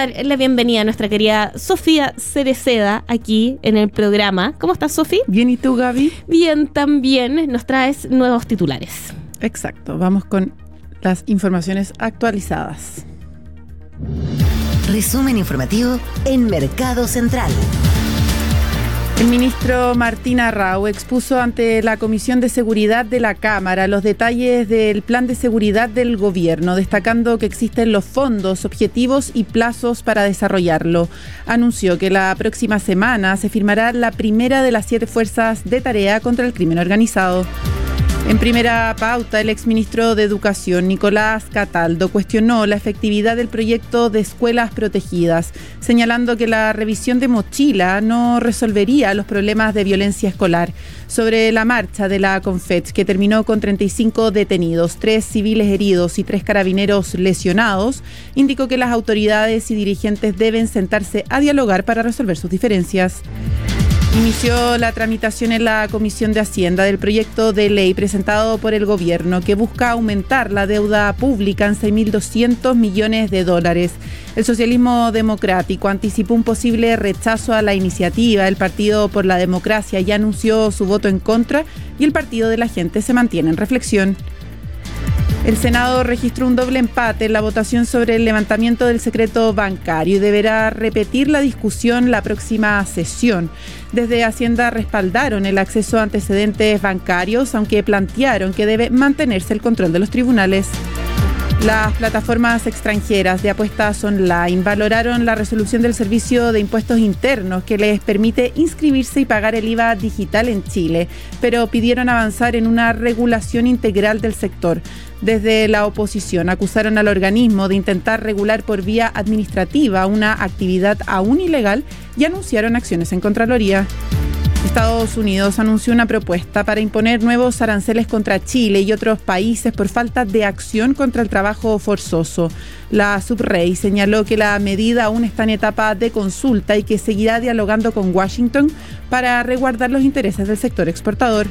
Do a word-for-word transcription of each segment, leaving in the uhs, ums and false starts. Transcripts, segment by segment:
dar la bienvenida a nuestra querida Sofía Cereceda aquí en el programa. ¿Cómo estás, Sofi? Bien, ¿y tú, Gaby? Bien, también. Nos traes nuevos titulares. Exacto, vamos con las informaciones actualizadas. Resumen informativo en Mercado Central. El ministro Martín Arrau expuso ante la Comisión de Seguridad de la Cámara los detalles del plan de seguridad del gobierno, destacando que existen los fondos, objetivos y plazos para desarrollarlo. Anunció que la próxima semana se firmará la primera de las siete fuerzas de tarea contra el crimen organizado. En primera pauta, el exministro de Educación, Nicolás Cataldo, cuestionó la efectividad del proyecto de escuelas protegidas, señalando que la revisión de mochila no resolvería los problemas de violencia escolar. Sobre la marcha de la Confech, que terminó con treinta y cinco detenidos, tres civiles heridos y tres carabineros lesionados, indicó que las autoridades y dirigentes deben sentarse a dialogar para resolver sus diferencias. Inició la tramitación en la Comisión de Hacienda del proyecto de ley presentado por el gobierno que busca aumentar la deuda pública en seis mil doscientos millones de dólares. El socialismo democrático anticipó un posible rechazo a la iniciativa. El Partido por la Democracia ya anunció su voto en contra y el Partido de la Gente se mantiene en reflexión. El Senado registró un doble empate en la votación sobre el levantamiento del secreto bancario y deberá repetir la discusión la próxima sesión. Desde Hacienda respaldaron el acceso a antecedentes bancarios, aunque plantearon que debe mantenerse el control de los tribunales. Las plataformas extranjeras de apuestas online valoraron la resolución del Servicio de Impuestos Internos que les permite inscribirse y pagar el I V A digital en Chile, pero pidieron avanzar en una regulación integral del sector. Desde la oposición acusaron al organismo de intentar regular por vía administrativa una actividad aún ilegal y anunciaron acciones en Contraloría. Estados Unidos anunció una propuesta para imponer nuevos aranceles contra Chile y otros países por falta de acción contra el trabajo forzoso. La subrey señaló que la medida aún está en etapa de consulta y que seguirá dialogando con Washington para resguardar los intereses del sector exportador.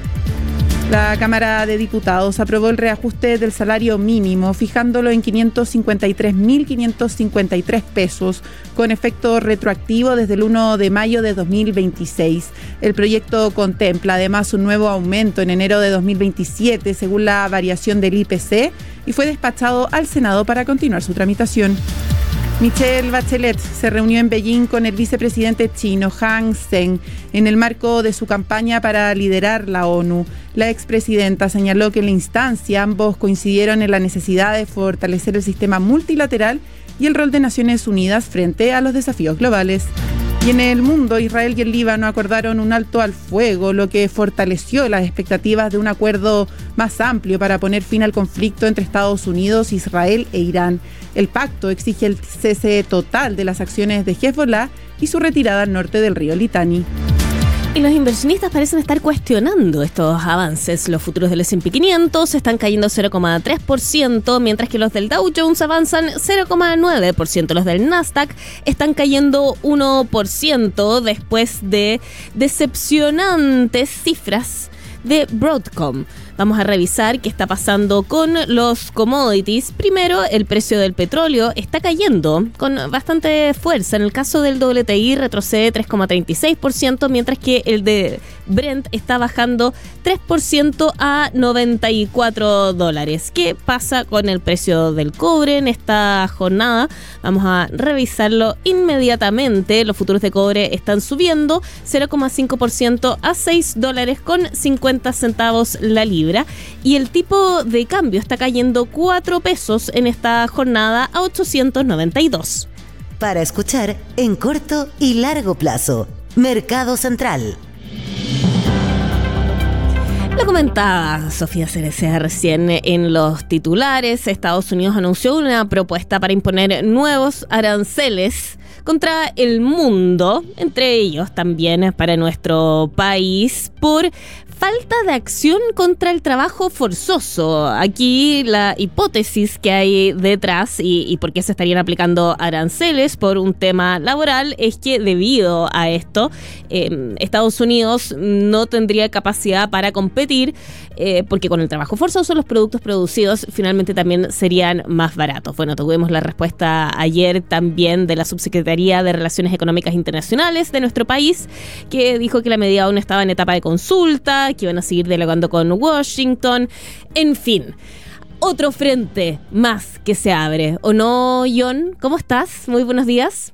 La Cámara de Diputados aprobó el reajuste del salario mínimo, fijándolo en quinientos cincuenta y tres mil quinientos cincuenta y tres pesos, con efecto retroactivo desde el primero de mayo de dos mil veintiséis. El proyecto contempla además un nuevo aumento en enero de dos mil veintisiete, según la variación del I P C, y fue despachado al Senado para continuar su tramitación. Michelle Bachelet se reunió en Beijing con el vicepresidente chino Han Zheng en el marco de su campaña para liderar la ONU. La expresidenta señaló que en la instancia ambos coincidieron en la necesidad de fortalecer el sistema multilateral y el rol de Naciones Unidas frente a los desafíos globales. Y en el mundo, Israel y el Líbano acordaron un alto al fuego, lo que fortaleció las expectativas de un acuerdo más amplio para poner fin al conflicto entre Estados Unidos, Israel e Irán. El pacto exige el cese total de las acciones de Hezbollah y su retirada al norte del río Litani. Y los inversionistas parecen estar cuestionando estos avances. Los futuros del ese and pe quinientos están cayendo cero coma tres por ciento, mientras que los del Dow Jones avanzan cero coma nueve por ciento. Los del Nasdaq están cayendo uno por ciento después de decepcionantes cifras de Broadcom. Vamos a revisar qué está pasando con los commodities. Primero, el precio del petróleo está cayendo con bastante fuerza. En el caso del doble U T I retrocede tres coma treinta y seis por ciento, mientras que el de Brent está bajando tres por ciento a noventa y cuatro dólares. ¿Qué pasa con el precio del cobre en esta jornada? Vamos a revisarlo inmediatamente. Los futuros de cobre están subiendo cero coma cinco por ciento a seis dólares con cincuenta centavos la libra. Y el tipo de cambio está cayendo cuatro pesos en esta jornada a ochocientos noventa y dos. Para escuchar en corto y largo plazo, Mercado Central. Lo comentaba Sofía Cereceda recién en los titulares. Estados Unidos anunció una propuesta para imponer nuevos aranceles contra el mundo, entre ellos también para nuestro país, por falta de acción contra el trabajo forzoso. Aquí la hipótesis que hay detrás y, y por qué se estarían aplicando aranceles por un tema laboral es que debido a esto eh, Estados Unidos no tendría capacidad para competir eh, porque con el trabajo forzoso los productos producidos finalmente también serían más baratos. Bueno, tuvimos la respuesta ayer también de la Subsecretaría de Relaciones Económicas Internacionales de nuestro país, que dijo que la medida aún estaba en etapa de consulta, que iban a seguir dialogando con Washington, en fin. Otro frente más que se abre, ¿o no, John? ¿Cómo estás? Muy buenos días.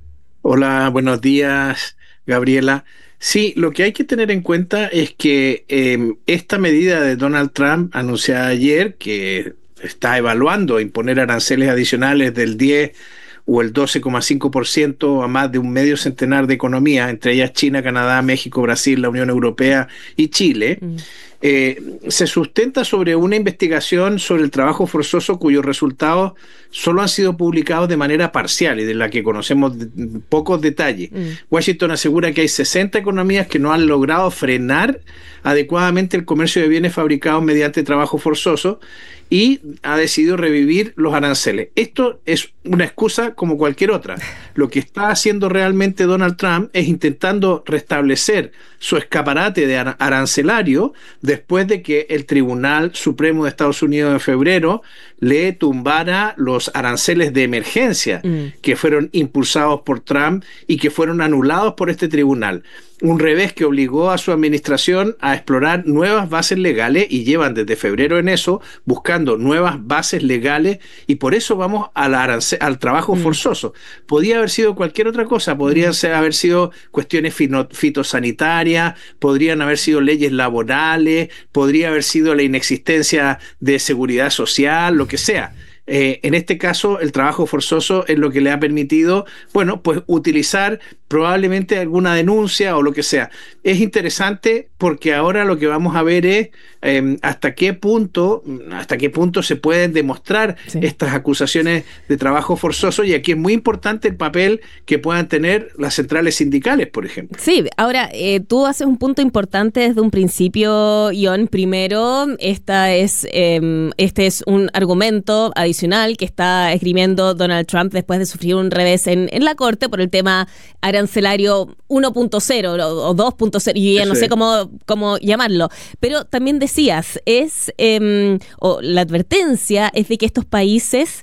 Hola, buenos días, Gabriela. Sí, lo que hay que tener en cuenta es que eh, esta medida de Donald Trump anunciada ayer, que está evaluando imponer aranceles adicionales del diez o el doce coma cinco por ciento a más de un medio centenar de economías, entre ellas China, Canadá, México, Brasil, la Unión Europea y Chile, mm. eh, se sustenta sobre una investigación sobre el trabajo forzoso cuyos resultados solo han sido publicados de manera parcial y de la que conocemos de, de pocos detalles. Mm. Washington asegura que hay sesenta economías que no han logrado frenar adecuadamente el comercio de bienes fabricados mediante trabajo forzoso y ha decidido revivir los aranceles. Esto es una excusa como cualquier otra. Lo que está haciendo realmente Donald Trump es intentando restablecer su escaparate de arancelario después de que el Tribunal Supremo de Estados Unidos en febrero le tumbara los aranceles de emergencia mm. que fueron impulsados por Trump y que fueron anulados por este tribunal. Un revés que obligó a su administración a explorar nuevas bases legales y llevan desde febrero en eso, buscando nuevas bases legales y por eso vamos a la arance- al trabajo mm. forzoso. Podría haber sido cualquier otra cosa, podrían ser, haber sido cuestiones fino- fitosanitarias, podrían haber sido leyes laborales, podría haber sido la inexistencia de seguridad social, lo que sea. Eh, en este caso, el trabajo forzoso es lo que le ha permitido, bueno, pues utilizar probablemente alguna denuncia o lo que sea. Es interesante porque ahora lo que vamos a ver es eh, hasta qué punto, hasta qué punto se pueden demostrar sí. estas acusaciones de trabajo forzoso, y aquí es muy importante el papel que puedan tener las centrales sindicales, por ejemplo. Sí, ahora eh, tú haces un punto importante desde un principio, John. Primero, esta es, eh, este es un argumento adicional que está esgrimiendo Donald Trump después de sufrir un revés en, en la corte por el tema arancelario uno punto cero o dos punto cero, y ya sí. no sé cómo, cómo llamarlo. Pero también decías, es eh, o la advertencia es de que estos países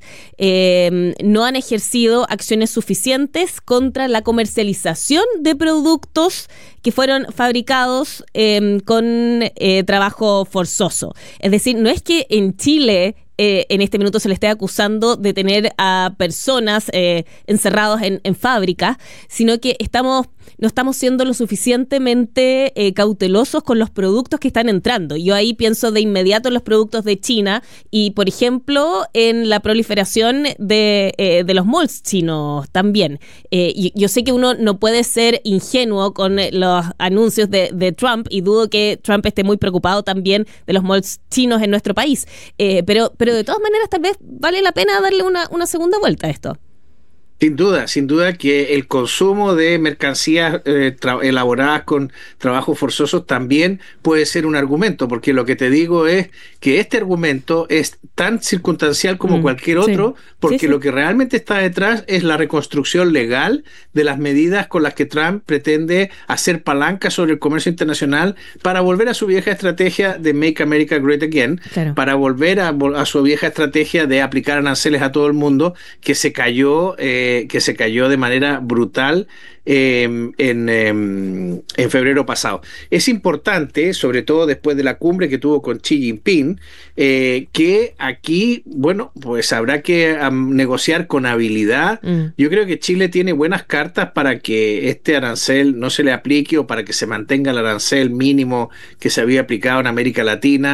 eh, no han ejercido acciones suficientes contra la comercialización de productos que fueron fabricados eh, con eh, trabajo forzoso. Es decir, no es que en Chile Eh, en este minuto se le esté acusando de tener a personas eh, encerrados en, en fábricas, sino que estamos no estamos siendo lo suficientemente eh, cautelosos con los productos que están entrando. Yo ahí pienso de inmediato en los productos de China y, por ejemplo, en la proliferación de, eh, de los malls chinos también. Eh, y, yo sé que uno no puede ser ingenuo con los anuncios de, de Trump, y dudo que Trump esté muy preocupado también de los malls chinos en nuestro país. Eh, pero, pero de todas maneras tal vez vale la pena darle una, una segunda vuelta a esto. Sin duda, sin duda que el consumo de mercancías eh, tra- elaboradas con trabajos forzosos también puede ser un argumento, porque lo que te digo es que este argumento es tan circunstancial como mm, cualquier otro, sí. porque sí, sí. lo que realmente está detrás es la reconstrucción legal de las medidas con las que Trump pretende hacer palanca sobre el comercio internacional para volver a su vieja estrategia de Make America Great Again, claro. para volver a, a su vieja estrategia de aplicar aranceles a todo el mundo, que se cayó eh, que se cayó de manera brutal eh, en, eh, en febrero pasado. Es importante, sobre todo después de la cumbre que tuvo con Xi Jinping, eh, que aquí, bueno, pues habrá que um, negociar con habilidad. Mm. Yo creo que Chile tiene buenas cartas para que este arancel no se le aplique o para que se mantenga el arancel mínimo que se había aplicado en América Latina.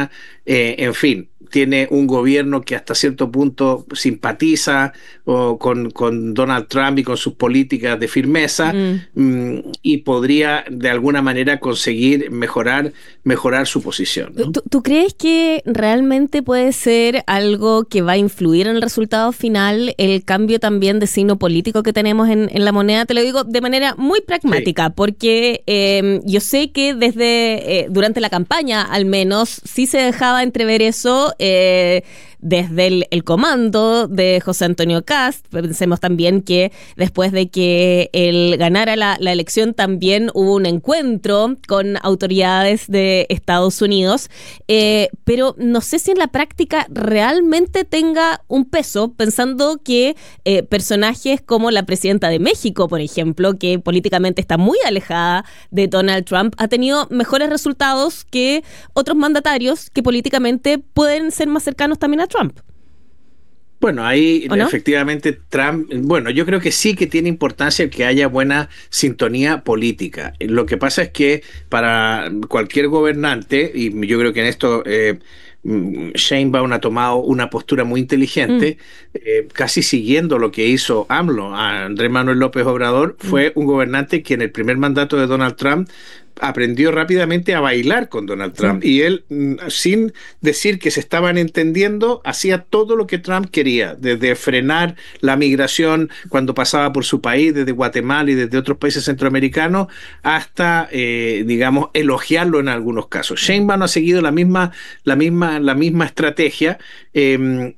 eh, en fin, tiene un gobierno que hasta cierto punto simpatiza o con, con Donald Trump y con sus políticas de firmeza, mm. Mm, y podría de alguna manera conseguir mejorar, mejorar su posición, ¿no? ¿Tú, ¿Tú crees que realmente puede ser algo que va a influir en el resultado final, el cambio también de signo político que tenemos en, en la moneda? Te lo digo de manera muy pragmática, sí. porque eh, yo sé que desde eh, durante la campaña al menos sí se dejaba entrever eso. Eh, desde el, el comando de José Antonio Kast. Pensemos también que después de que él ganara la, la elección también hubo un encuentro con autoridades de Estados Unidos, eh, pero no sé si en la práctica realmente tenga un peso, pensando que eh, personajes como la presidenta de México, por ejemplo, que políticamente está muy alejada de Donald Trump, ha tenido mejores resultados que otros mandatarios que políticamente pueden ser más cercanos también a Trump. Bueno, ahí ¿O no? efectivamente Trump, bueno, yo creo que sí que tiene importancia que haya buena sintonía política. Lo que pasa es que para cualquier gobernante, y yo creo que en esto eh, Sheinbaum ha tomado una postura muy inteligente, mm. eh, casi siguiendo lo que hizo AMLO, Andrés Manuel López Obrador, mm. fue un gobernante que en el primer mandato de Donald Trump aprendió rápidamente a bailar con Donald Trump, sí. y él, sin decir que se estaban entendiendo, hacía todo lo que Trump quería, desde frenar la migración cuando pasaba por su país, desde Guatemala y desde otros países centroamericanos, hasta, eh, digamos, elogiarlo en algunos casos. Sheinbaum ha seguido la misma, la misma, la misma estrategia, eh,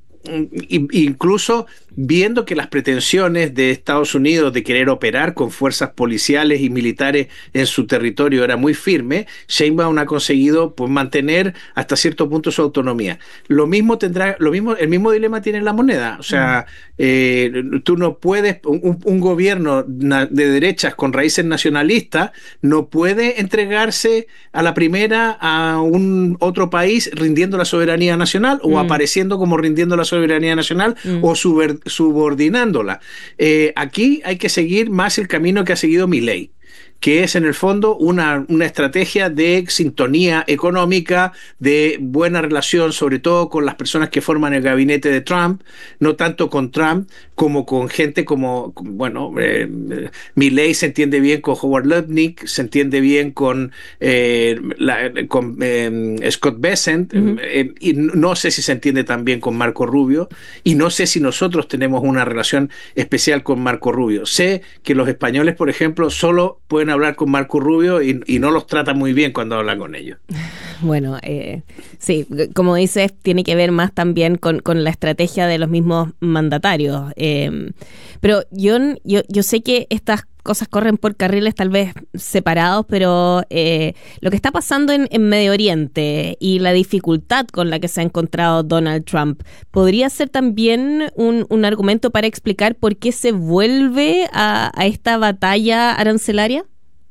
incluso viendo que las pretensiones de Estados Unidos de querer operar con fuerzas policiales y militares en su territorio era muy firme, Sheinbaum ha conseguido pues mantener hasta cierto punto su autonomía. Lo mismo tendrá, lo mismo, el mismo dilema tiene la moneda. O sea, mm. eh, tú no puedes, un, un gobierno de derechas con raíces nacionalistas no puede entregarse a la primera a un otro país rindiendo la soberanía nacional, o mm. apareciendo como rindiendo la soberanía nacional, mm. o subver, subordinándola. Eh, aquí hay que seguir más el camino que ha seguido Milei, que es en el fondo una, una estrategia de sintonía económica, de buena relación, sobre todo con las personas que forman el gabinete de Trump, no tanto con Trump como con gente como, bueno, eh, Milei se entiende bien con Howard Lutnick, se entiende bien con, eh, la, con eh, Scott Bessent, uh-huh. eh, y no sé si se entiende tan bien con Marco Rubio, y no sé si nosotros tenemos una relación especial con Marco Rubio. Sé que los españoles, por ejemplo, solo pueden hablar con Marco Rubio y, y no los trata muy bien cuando hablan con ellos. Bueno, eh, sí, como dices, tiene que ver más también con, con la estrategia de los mismos mandatarios. Eh, pero yo, yo, yo sé que estas cosas corren por carriles tal vez separados, pero eh, lo que está pasando en, en Medio Oriente y la dificultad con la que se ha encontrado Donald Trump, ¿podría ser también un, un argumento para explicar por qué se vuelve a, a esta batalla arancelaria?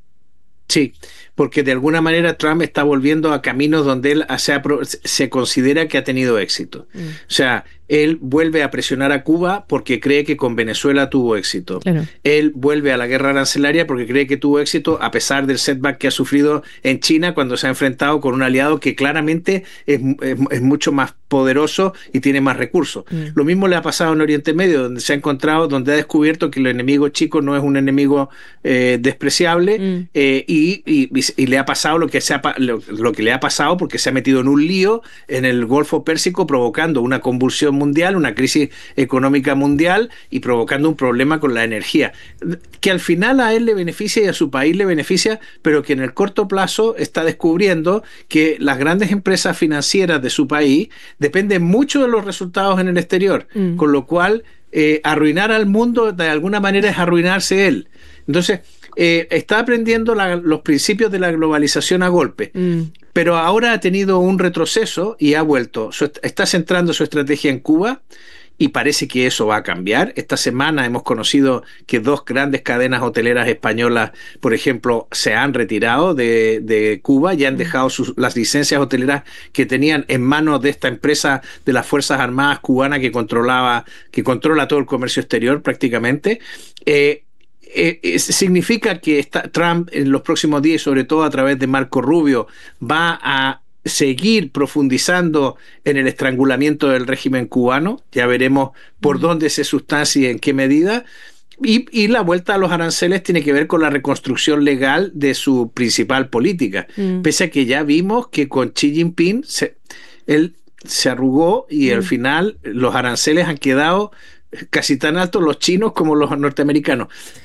Sí, porque de alguna manera Trump está volviendo a caminos donde él se, se considera que ha tenido éxito. Mm. O sea, él vuelve a presionar a Cuba porque cree que con Venezuela tuvo éxito. Claro. Él vuelve a la guerra arancelaria porque cree que tuvo éxito a pesar del setback que ha sufrido en China cuando se ha enfrentado con un aliado que claramente es, es, es mucho más poderoso y tiene más recursos. Mm. Lo mismo le ha pasado en Oriente Medio, donde se ha encontrado, donde ha descubierto que el enemigo chico no es un enemigo eh, despreciable, mm. eh, y, y, y le ha pasado lo que, se ha, lo, lo que le ha pasado porque se ha metido en un lío en el Golfo Pérsico, provocando una convulsión mundial, una crisis económica mundial y provocando un problema con la energía, que al final a él le beneficia y a su país le beneficia, pero que en el corto plazo está descubriendo que las grandes empresas financieras de su país dependen mucho de los resultados en el exterior, mm. con lo cual eh, arruinar al mundo de alguna manera es arruinarse él. Entonces, eh, está aprendiendo la, los principios de la globalización a golpe, mm. pero ahora ha tenido un retroceso y ha vuelto. Su, está centrando su estrategia en Cuba y parece que eso va a cambiar. Esta semana hemos conocido que dos grandes cadenas hoteleras españolas, por ejemplo, se han retirado de, de Cuba y han dejado sus, las licencias hoteleras que tenían en manos de esta empresa de las Fuerzas Armadas cubanas que controlaba, que controla todo el comercio exterior prácticamente. Eh, Eh, significa que está, Trump en los próximos días, sobre todo a través de Marco Rubio, va a seguir profundizando en el estrangulamiento del régimen cubano, ya veremos por mm. dónde se sustancia y en qué medida, y, y la vuelta a los aranceles tiene que ver con la reconstrucción legal de su principal política, mm. pese a que ya vimos que con Xi Jinping se, él se arrugó y mm. al final los aranceles han quedado casi tan altos los chinos como los norteamericanos.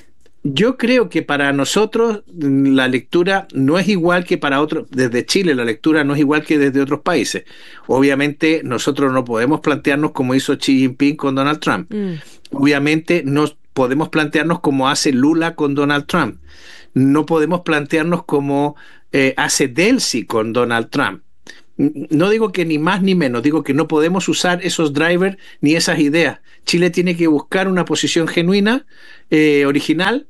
Yo creo que para nosotros la lectura no es igual que para otros, desde Chile la lectura no es igual que desde otros países. Obviamente nosotros no podemos plantearnos como hizo Xi Jinping con Donald Trump. Mm. Obviamente no podemos plantearnos como hace Lula con Donald Trump. No podemos plantearnos como eh, hace Delcy con Donald Trump. No digo que ni más ni menos, digo que no podemos usar esos drivers ni esas ideas. Chile tiene que buscar una posición genuina, eh, original,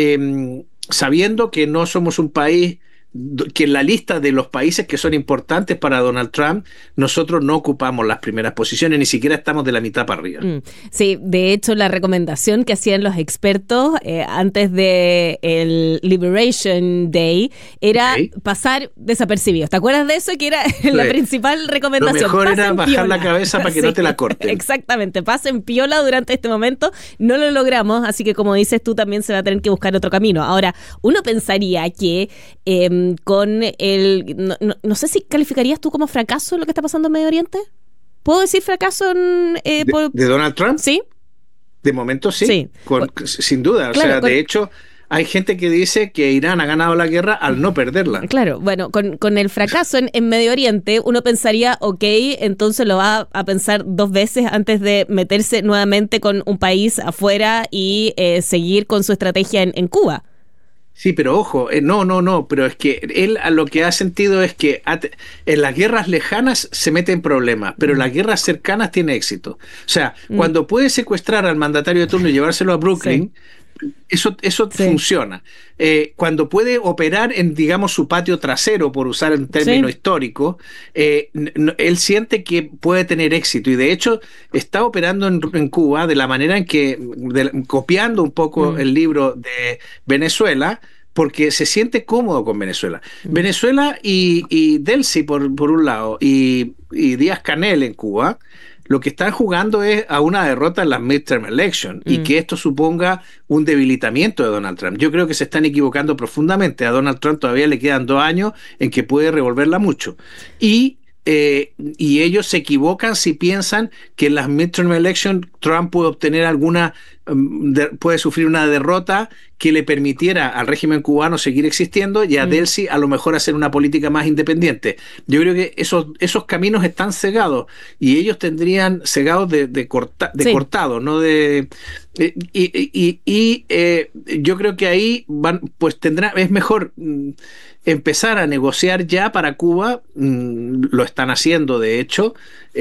eh, sabiendo que no somos un país, que en la lista de los países que son importantes para Donald Trump, nosotros no ocupamos las primeras posiciones, ni siquiera estamos de la mitad para arriba. Mm, sí, de hecho la recomendación que hacían los expertos eh, antes de el Liberation Day era okay. pasar desapercibidos. ¿Te acuerdas de eso? Que era sí. la principal recomendación. Lo mejor pasen era bajar piola. la cabeza para que sí, no te la corten. Exactamente, pasen piola durante este momento. No lo logramos, así que como dices tú, también se va a tener que buscar otro camino. Ahora, uno pensaría que eh, con el... No, no, no sé si calificarías tú como fracaso lo que está pasando en Medio Oriente. ¿Puedo decir fracaso en, eh, ¿De, por... ¿De Donald Trump? Sí. De momento sí, sí. Con, con, sin duda. Claro, o sea, con, de hecho, hay gente que dice que Irán ha ganado la guerra al no perderla. Claro, bueno, con, con el fracaso en, en Medio Oriente, uno pensaría, ok, entonces lo va a pensar dos veces antes de meterse nuevamente con un país afuera y eh, seguir con su estrategia en, en Cuba. Sí, pero ojo, eh, no, no, no, pero es que él a lo que ha sentido es que en las guerras lejanas se mete en problemas, pero en las guerras cercanas tiene éxito. O sea, mm. cuando puede secuestrar al mandatario de turno y llevárselo a Brooklyn, sí. eso, eso sí. funciona. Eh, cuando puede operar en, digamos, su patio trasero, por usar un término sí. histórico, eh, n- él siente que puede tener éxito y de hecho está operando en, en Cuba de la manera en que, de, copiando un poco mm. el libro de Venezuela, porque se siente cómodo con Venezuela. Mm. Venezuela y, y Delcy, por, por un lado, y, y Díaz-Canel en Cuba, lo que están jugando es a una derrota en las midterm elections mm. y que esto suponga un debilitamiento de Donald Trump. Yo creo que se están equivocando profundamente. A Donald Trump todavía le quedan dos años en que puede revolverla mucho. Y, eh, y ellos se equivocan si piensan que en las midterm elections Trump puede obtener alguna, um, de, puede sufrir una derrota que le permitiera al régimen cubano seguir existiendo y a mm. Delcy a lo mejor hacer una política más independiente. Yo creo que esos, esos caminos están cegados y ellos tendrían cegados de, de, corta, de sí. cortado, no de... Y, y, y, y eh, yo creo que ahí van, pues tendrá, es mejor mm, empezar a negociar ya para Cuba, mm, lo están haciendo de hecho,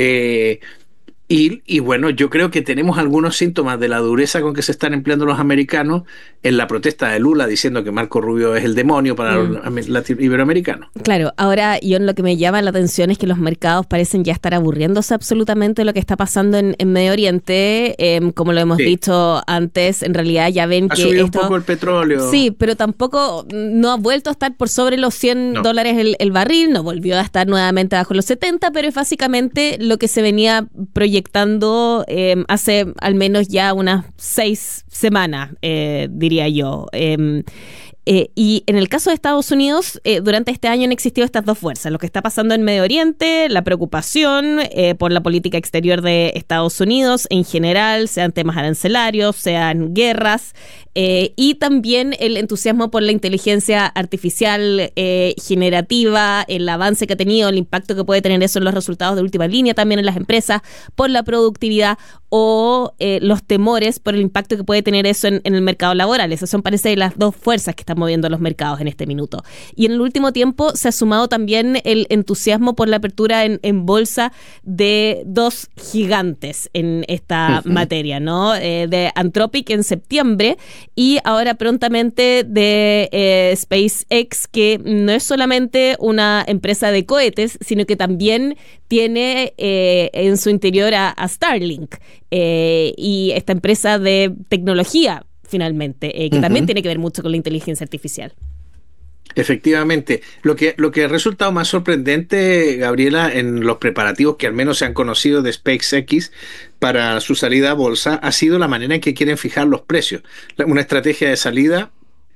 eh, Y, y bueno, yo creo que tenemos algunos síntomas de la dureza con que se están empleando los americanos en la protesta de Lula diciendo que Marco Rubio es el demonio para mm. los iberoamericanos. Claro, ahora yo lo que me llama la atención es que los mercados parecen ya estar aburriéndose absolutamente de lo que está pasando en, en Medio Oriente. Eh, como lo hemos sí. dicho antes, en realidad ya ven ha que... Ha subido esto, un poco el petróleo. Sí, pero tampoco no ha vuelto a estar por sobre los cien no. dólares el, el barril, no volvió a estar nuevamente bajo los setenta, pero es básicamente lo que se venía proyectando Eh, hace al menos ya unas seis semanas, eh, diría yo. Eh, eh, y en el caso de Estados Unidos, eh, durante este año han existido estas dos fuerzas. Lo que está pasando en Medio Oriente, la preocupación eh, por la política exterior de Estados Unidos en general, sean temas arancelarios, sean guerras, eh, y también el entusiasmo por la inteligencia artificial eh, generativa, el avance que ha tenido, el impacto que puede tener eso en los resultados de última línea también en las empresas, por la productividad o eh, los temores por el impacto que puede tener eso en, en el mercado laboral. Esas son, parece, las dos fuerzas que están moviendo los mercados en este minuto. Y en el último tiempo se ha sumado también el entusiasmo por la apertura en, en bolsa de dos gigantes en esta uh-huh. materia, ¿no? Eh, de Anthropic en septiembre y ahora prontamente de eh, SpaceX, que no es solamente una empresa de cohetes, sino que también tiene eh, en su interior a, a Starlink eh, y esta empresa de tecnología finalmente, eh, que uh-huh. también tiene que ver mucho con la inteligencia artificial. Efectivamente, lo que, lo que ha resultado más sorprendente, Gabriela, en los preparativos que al menos se han conocido de SpaceX para su salida a bolsa, ha sido la manera en que quieren fijar los precios. Una estrategia de salida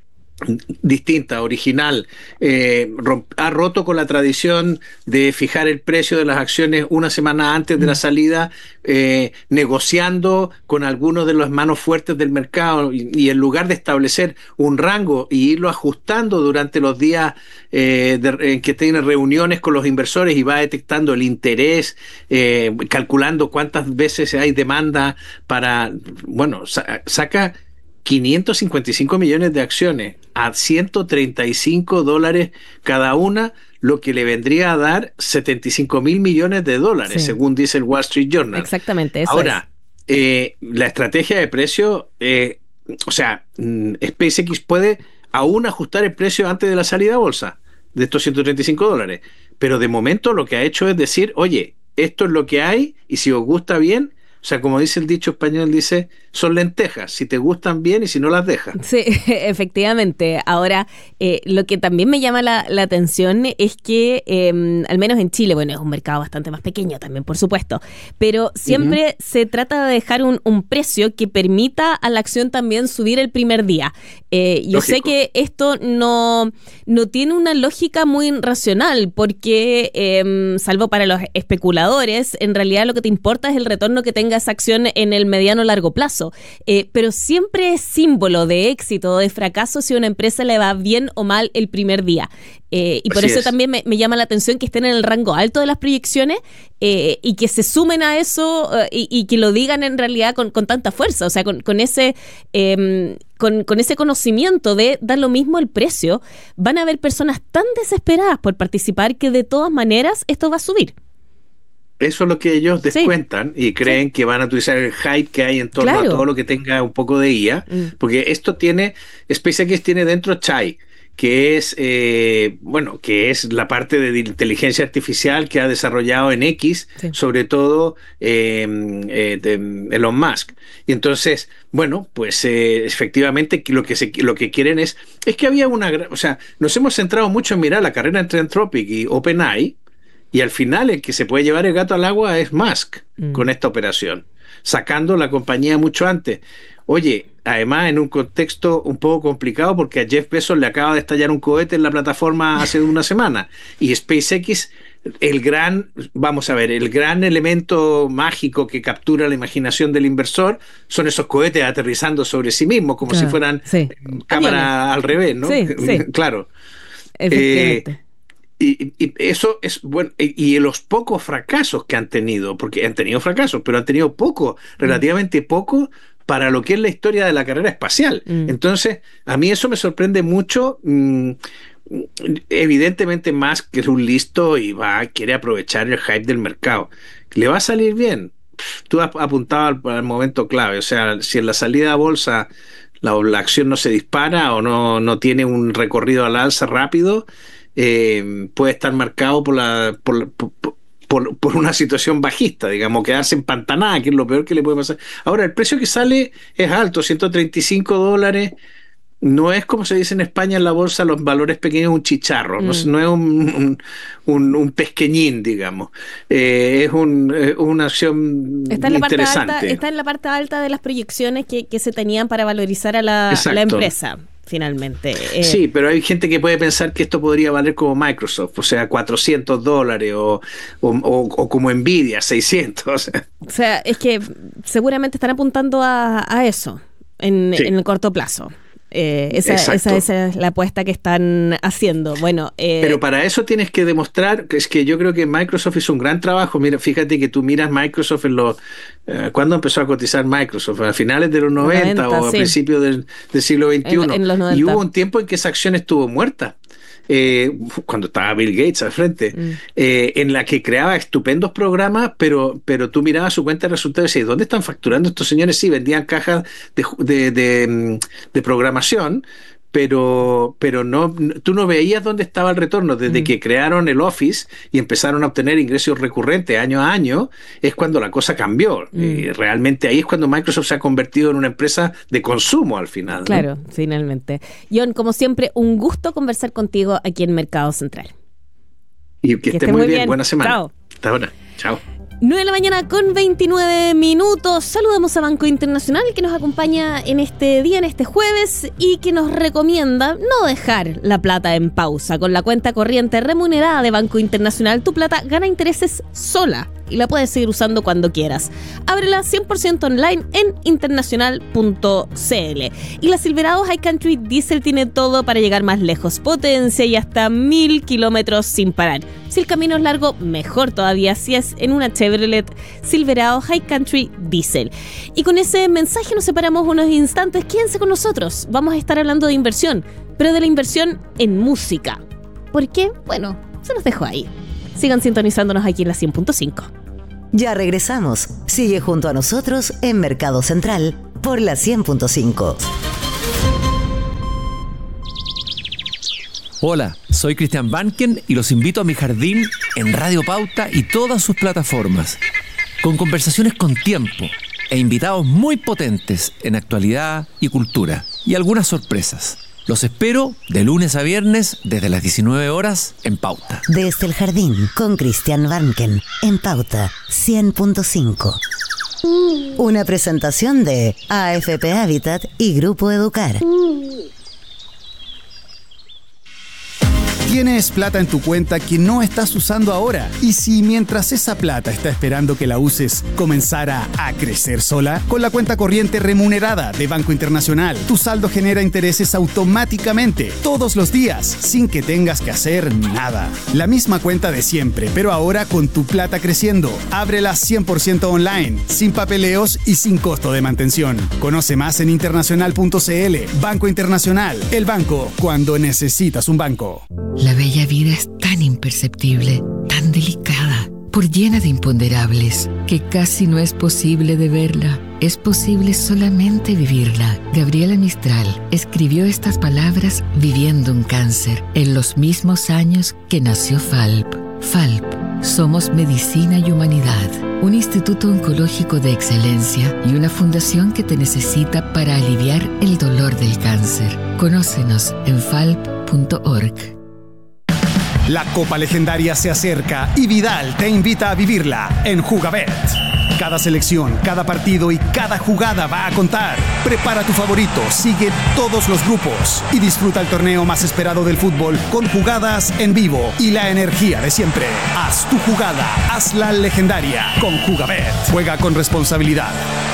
distinta, original, eh, romp, ha roto con la tradición de fijar el precio de las acciones una semana antes de la salida, eh, negociando con algunos de los manos fuertes del mercado y, y en lugar de establecer un rango y irlo ajustando durante los días eh, de, en que tiene reuniones con los inversores y va detectando el interés, eh, calculando cuántas veces hay demanda para, bueno, sa- saca quinientos cincuenta y cinco millones de acciones a ciento treinta y cinco dólares cada una, lo que le vendría a dar setenta y cinco mil millones de dólares, sí, según dice el Wall Street Journal. Exactamente, eso Ahora, es. eh, la estrategia de precio, eh, o sea, mm, SpaceX puede aún ajustar el precio antes de la salida a bolsa de estos ciento treinta y cinco dólares, pero de momento lo que ha hecho es decir, oye, esto es lo que hay y si os gusta bien. O sea, como dice el dicho español, dice, son lentejas, si te gustan bien y si no las dejas. Sí, efectivamente. Ahora, eh, lo que también me llama la, la atención es que, eh, al menos en Chile, bueno, es un mercado bastante más pequeño también, por supuesto, pero siempre uh-huh. se trata de dejar un, un precio que permita a la acción también subir el primer día. Eh, yo Lógico. sé que esto no, no tiene una lógica muy racional, porque, eh, salvo para los especuladores, en realidad lo que te importa es el retorno que tenga esa acción en el mediano o largo plazo, eh, pero siempre es símbolo de éxito o de fracaso si a una empresa le va bien o mal el primer día, eh, y por Así eso es. también me, me llama la atención que estén en el rango alto de las proyecciones, eh, y que se sumen a eso, eh, y, y que lo digan en realidad con, con tanta fuerza, o sea, con, con ese eh, con, con ese conocimiento de dar lo mismo el precio. Van a haber personas tan desesperadas por participar que de todas maneras esto va a subir. Eso es lo que ellos descuentan, sí, y creen sí. que van a utilizar el hype que hay en torno claro. a todo lo que tenga un poco de I A, mm. porque esto tiene, SpaceX tiene dentro Chai, que es, eh, bueno, que es la parte de inteligencia artificial que ha desarrollado en X, sí. sobre todo eh, eh, de Elon Musk. Y entonces, bueno, pues eh, efectivamente lo que, se, lo que quieren es, es que había una, o sea, nos hemos centrado mucho en mirar la carrera entre Anthropic y OpenAI, y al final el que se puede llevar el gato al agua es Musk mm. con esta operación, sacando la compañía mucho antes. Oye, además en un contexto un poco complicado porque a Jeff Bezos le acaba de estallar un cohete en la plataforma hace una semana y SpaceX, el gran, vamos a ver, el gran elemento mágico que captura la imaginación del inversor son esos cohetes aterrizando sobre sí mismos como claro, si fueran sí. cámara al revés, ¿no? Sí, sí. Claro. Efectivamente. Eh, Y, y eso es bueno, y, y los pocos fracasos que han tenido, porque han tenido fracasos, pero han tenido poco, relativamente poco para lo que es la historia de la carrera espacial. Mm. Entonces, a mí eso me sorprende mucho. Mmm, evidentemente Musk, que es un listo y va, quiere aprovechar el hype del mercado. ¿Le va a salir bien? Tú has apuntado al, al momento clave, o sea, si en la salida a bolsa la, la acción no se dispara o no, no tiene un recorrido al alza rápido, Eh, puede estar marcado por la por, por, por, por una situación bajista, digamos, quedarse empantanada, que es lo peor que le puede pasar. Ahora, el precio que sale es alto, ciento treinta y cinco dólares. No es como se dice en España en la bolsa, los valores pequeños, un chicharro, mm. no, no es un, un, un, un pesqueñín, digamos. Eh, es un, eh, una acción está en la interesante. Parte alta, está en la parte alta de las proyecciones que, que se tenían para valorizar a la, la empresa. Finalmente. Eh. Sí, pero hay gente que puede pensar que esto podría valer como Microsoft, o sea, cuatrocientos dólares o, o, o, o como Nvidia, seiscientos. O sea, es que seguramente están apuntando a, a eso en, sí. en el corto plazo. Eh, esa, esa, esa es la apuesta que están haciendo. Bueno, eh, pero para eso tienes que demostrar que es que yo creo que Microsoft hizo un gran trabajo. Mira, fíjate que tú miras Microsoft en los eh, ¿cuándo empezó a cotizar Microsoft? ¿A finales de los noventa, noventa o sí. a principios del, del siglo veintiuno? En, en los noventa. Y hubo un tiempo en que esa acción estuvo muerta. Eh, cuando estaba Bill Gates al frente, mm. eh, en la que creaba estupendos programas, pero, pero tú mirabas su cuenta de resultados y decías, ¿dónde están facturando estos señores? Sí, vendían cajas de, de, de, de programación, pero, pero no, tú no veías dónde estaba el retorno. Desde mm. que crearon el Office y empezaron a obtener ingresos recurrentes año a año, es cuando la cosa cambió. Mm. Y realmente ahí es cuando Microsoft se ha convertido en una empresa de consumo al final, ¿no? Claro, finalmente. John, como siempre, un gusto conversar contigo aquí en Mercado Central. Y que, que esté muy, muy bien. bien. Buena semana. Chao. Hasta ahora. Chao. nueve de la mañana con veintinueve minutos. Saludamos a Banco Internacional, que nos acompaña en este día, en este jueves, y que nos recomienda no dejar la plata en pausa. Con la cuenta corriente remunerada de Banco Internacional, tu plata gana intereses sola y la puedes seguir usando cuando quieras. Ábrela cien por ciento online en internacional punto c l. Y la Silverado High Country Diesel tiene todo para llegar más lejos. Potencia y hasta mil kilómetros sin parar. Si el camino es largo, mejor todavía si es en una Chevrolet Silverado High Country Diesel. Y con ese mensaje nos separamos unos instantes. Quédense con nosotros. Vamos a estar hablando de inversión, pero de la inversión en música. ¿Por qué? Bueno, se los dejo ahí. Sigan sintonizándonos aquí en la cien punto cinco. Ya regresamos. Sigue junto a nosotros en Mercado Central por la cien punto cinco. Hola, soy Cristian Banken y los invito a mi jardín en Radio Pauta y todas sus plataformas, con conversaciones con tiempo e invitados muy potentes en actualidad y cultura, y algunas sorpresas. Los espero de lunes a viernes desde las diecinueve horas en Pauta. Desde el jardín con Cristian Banken en Pauta cien punto cinco. Una presentación de A F P Habitat y Grupo Educar. Tienes plata en tu cuenta que no estás usando ahora. Y si mientras esa plata está esperando que la uses, comenzara a crecer sola, con la cuenta corriente remunerada de Banco Internacional, tu saldo genera intereses automáticamente, todos los días, sin que tengas que hacer nada. La misma cuenta de siempre, pero ahora con tu plata creciendo. Ábrela cien por ciento online, sin papeleos y sin costo de mantención. Conoce más en internacional punto c l. Banco Internacional, el banco cuando necesitas un banco. La bella vida es tan imperceptible, tan delicada, por llena de imponderables, que casi no es posible de verla. Es posible solamente vivirla. Gabriela Mistral escribió estas palabras viviendo un cáncer, en los mismos años que nació Falp. Falp, somos medicina y humanidad, un instituto oncológico de excelencia y una fundación que te necesita para aliviar el dolor del cáncer. Conócenos en falp punto org. La Copa Legendaria se acerca y Vidal te invita a vivirla en Jugabet. Cada selección, cada partido y cada jugada va a contar. Prepara tu favorito, sigue todos los grupos y disfruta el torneo más esperado del fútbol con jugadas en vivo y la energía de siempre. Haz tu jugada, hazla legendaria con Jugabet. Juega con responsabilidad.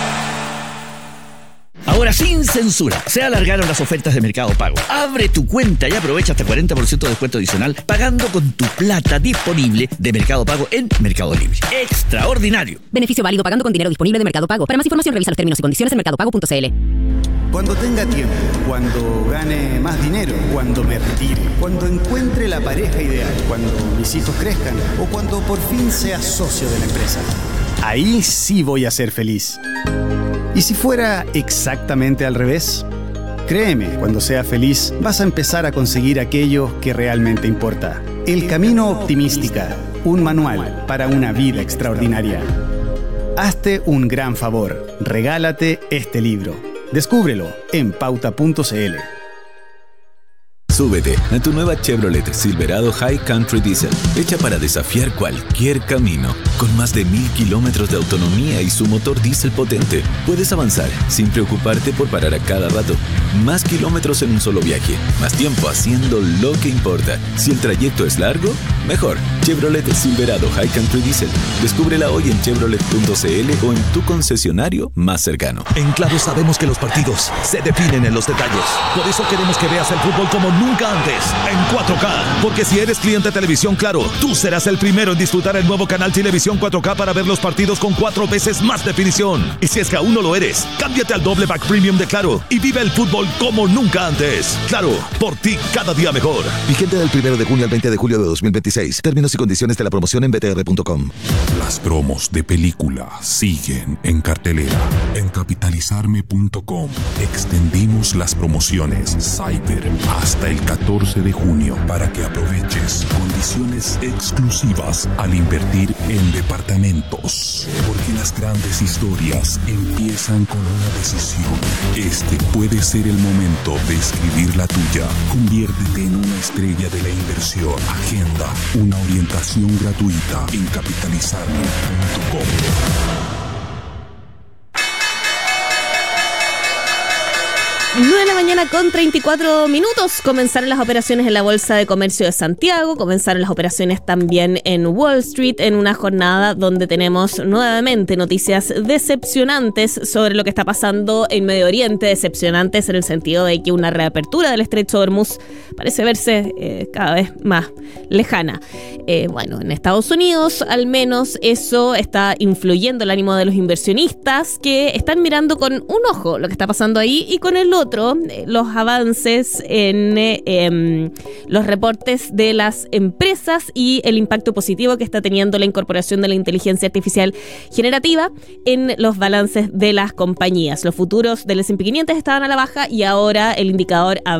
Ahora sin censura, se alargaron las ofertas de Mercado Pago. Abre tu cuenta y aprovecha hasta cuarenta por ciento de descuento adicional pagando con tu plata disponible de Mercado Pago en Mercado Libre. ¡Extraordinario! Beneficio válido pagando con dinero disponible de Mercado Pago. Para más información revisa los términos y condiciones en mercado pago punto c l. Cuando tenga tiempo, cuando gane más dinero, cuando me retire, cuando encuentre la pareja ideal, cuando mis hijos crezcan o cuando por fin sea socio de la empresa. Ahí sí voy a ser feliz. ¿Y si fuera exactamente al revés? Créeme, cuando seas feliz, vas a empezar a conseguir aquello que realmente importa. El Camino Optimística, un manual para una vida extraordinaria. Hazte un gran favor, regálate este libro. Descúbrelo en pauta punto c l. Súbete a tu nueva Chevrolet Silverado High Country Diesel, hecha para desafiar cualquier camino. Con más de mil kilómetros de autonomía y su motor diésel potente, puedes avanzar sin preocuparte por parar a cada rato. Más kilómetros en un solo viaje, más tiempo haciendo lo que importa. Si el trayecto es largo, mejor. Chevrolet Silverado High Country Diesel. Descúbrela hoy en chevrolet punto c l o en tu concesionario más cercano. En Claro sabemos que los partidos se definen en los detalles. Por eso queremos que veas el fútbol como nunca antes, en cuatro K. Porque si eres cliente de Televisión Claro, tú serás el primero en disfrutar el nuevo canal Televisión cuatro K para ver los partidos con cuatro veces más definición. Y si es que aún no lo eres, cámbiate al doble pack premium de Claro y vive el fútbol como nunca antes. Claro, por ti cada día mejor. Vigente del primero de junio al veinte de julio de dos mil veintiséis. Términos y condiciones de la promoción en b t r punto com. Las promos de película siguen en cartelera. En capitalizarme punto com extendimos las promociones Cyber hasta el catorce de junio para que aproveches condiciones exclusivas al invertir en departamentos. Porque las grandes historias empiezan con una decisión. Este puede ser el momento de escribir la tuya. Conviértete en una estrella de la inversión. Agenda una orientación gratuita en capitalizarme punto com. nueve de la mañana con treinta y cuatro minutos. Comenzaron las operaciones en la Bolsa de Comercio de Santiago, comenzaron las operaciones también en Wall Street, en una jornada donde tenemos nuevamente noticias decepcionantes sobre lo que está pasando en Medio Oriente, decepcionantes en el sentido de que una reapertura del Estrecho de Hormuz parece verse eh, cada vez más lejana. Eh, bueno, en Estados Unidos al menos eso está influyendo el ánimo de los inversionistas, que están mirando con un ojo lo que está pasando ahí y con el otro los avances en eh, eh, los reportes de las empresas y el impacto positivo que está teniendo la incorporación de la inteligencia artificial generativa en los balances de las compañías. Los futuros del ese and pe quinientos estaban a la baja y ahora el indicador